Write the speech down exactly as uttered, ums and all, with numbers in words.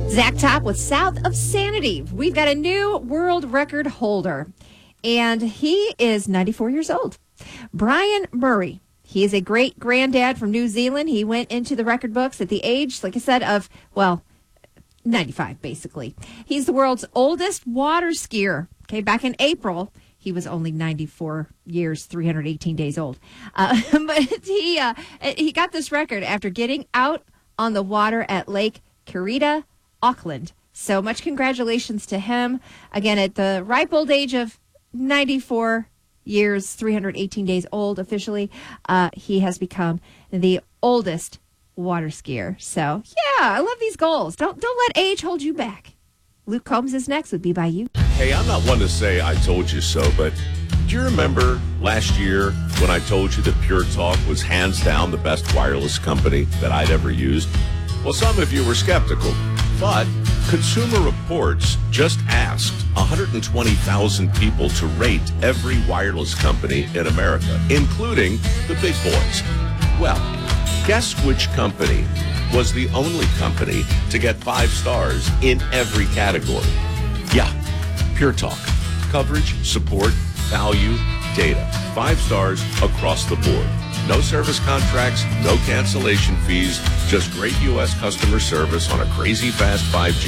Zach Top with South of Sanity. We've got a new world record holder, and he is ninety-four years old. Brian Murray. He is a great granddad from New Zealand. He went into the record books at the age, like I said, of, well, ninety-five, basically. He's the world's oldest water skier. Okay, back in April, he was only ninety-four years, three hundred eighteen days old. Uh, but he uh, he got this record after getting out on the water at Lake Kurita, Auckland. So much congratulations to him. Again, at the ripe old age of ninety-four years, three hundred eighteen days old officially, uh, he has become the oldest water skier. So, yeah, I love these goals. Don't don't let age hold you back. Luke Combs is next with Be By You. Hey, I'm not one to say I told you so, but do you remember last year when I told you that Pure Talk was hands down the best wireless company that I'd ever used? Well, some of you were skeptical, but Consumer Reports just asked one hundred twenty thousand people to rate every wireless company in America, including the big boys. Well, guess which company was the only company to get five stars in every category? Yeah, Pure Talk. Coverage, support, value, data. Five stars across the board. No service contracts, no cancellation fees, just great U S customer service on a crazy fast five G